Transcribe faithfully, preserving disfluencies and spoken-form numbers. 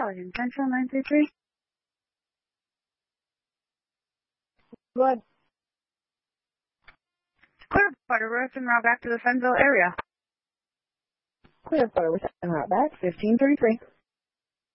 Allegan Central nine three three. Go ahead. Clear Butterworth and route back to the Fenville area. Clear Butterworth and route back, fifteen thirty-three.